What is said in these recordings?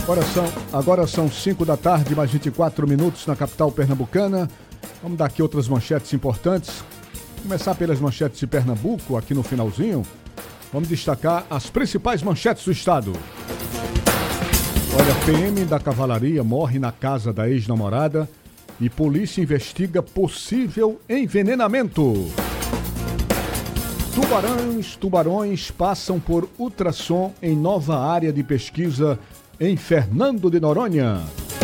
Agora são 5 da tarde, mais 24 minutos na capital pernambucana. Vamos dar aqui outras manchetes importantes. Começar pelas manchetes de Pernambuco, aqui no finalzinho. Vamos destacar as principais manchetes do estado. Olha, PM da Cavalaria morre na casa da ex-namorada e polícia investiga possível envenenamento. Tubarões passam por ultrassom em nova área de pesquisa em Fernando de Noronha.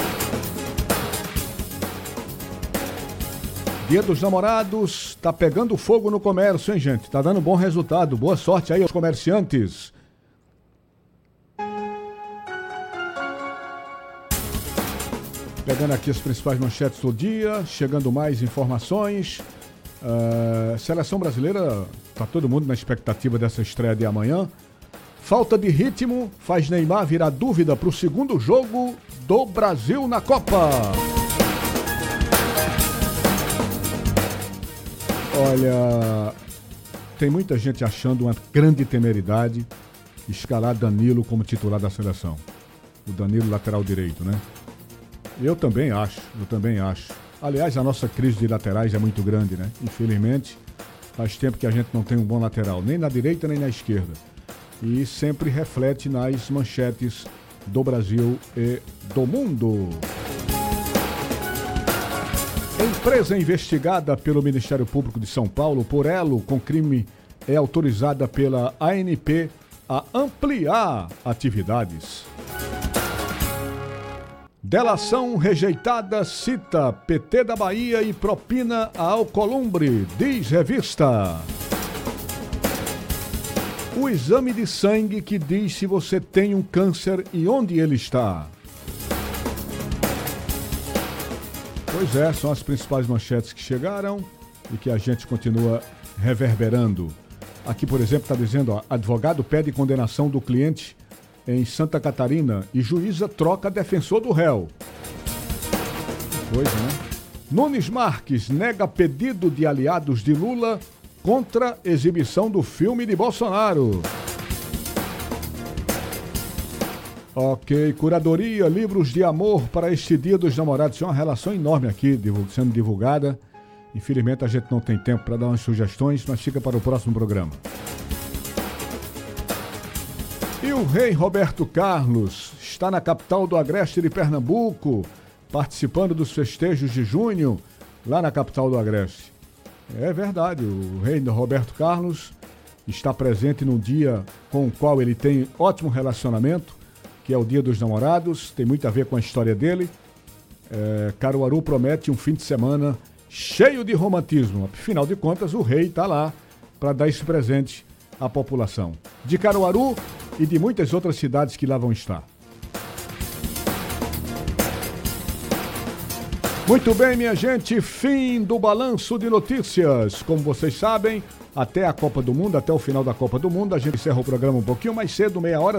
Dia dos Namorados tá pegando fogo no comércio, hein, gente? Tá dando bom resultado. Boa sorte aí aos comerciantes. Pegando aqui as principais manchetes do dia, chegando mais informações. Seleção brasileira, tá todo mundo na expectativa dessa estreia de amanhã. Falta de ritmo faz Neymar virar dúvida para o segundo jogo do Brasil na Copa. Olha, tem muita gente achando uma grande temeridade escalar Danilo como titular da seleção. O Danilo, lateral direito, né? Eu também acho. Aliás, a nossa crise de laterais é muito grande, né? Infelizmente, faz tempo que a gente não tem um bom lateral, nem na direita nem na esquerda. E sempre reflete nas manchetes do Brasil e do mundo. Empresa investigada pelo Ministério Público de São Paulo por elo com crime é autorizada pela ANP a ampliar atividades. Delação rejeitada cita PT da Bahia e propina a Alcolumbre, diz revista. O exame de sangue que diz se você tem um câncer e onde ele está. Pois é, são as principais manchetes que chegaram e que a gente continua reverberando. Aqui, por exemplo, está dizendo, advogado pede condenação do cliente em Santa Catarina e juíza troca defensor do réu. Coisa, né? Nunes Marques nega pedido de aliados de Lula contra exibição do filme de Bolsonaro. Ok, curadoria, livros de amor para este Dia dos Namorados. É uma relação enorme aqui sendo divulgada. Infelizmente a gente não tem tempo para dar umas sugestões, mas fica para o próximo programa. E o rei Roberto Carlos está na capital do Agreste de Pernambuco, participando dos festejos de junho, lá na capital do Agreste. É verdade, o rei Roberto Carlos está presente num dia com o qual ele tem ótimo relacionamento, que é o Dia dos Namorados, tem muito a ver com a história dele. Caruaru promete um fim de semana cheio de romantismo. Afinal de contas, o rei está lá para dar esse presente à população de Caruaru e de muitas outras cidades que lá vão estar. Muito bem, minha gente, fim do balanço de notícias. Como vocês sabem, até a Copa do Mundo, até o final da Copa do Mundo, a gente encerra o programa um pouquinho mais cedo, meia hora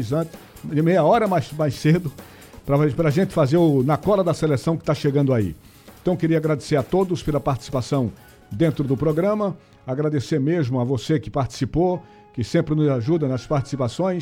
mais cedo, para a gente fazer o Na Cola da Seleção que está chegando aí. Então, queria agradecer a todos pela participação dentro do programa, agradecer mesmo a você que participou, que sempre nos ajuda nas participações.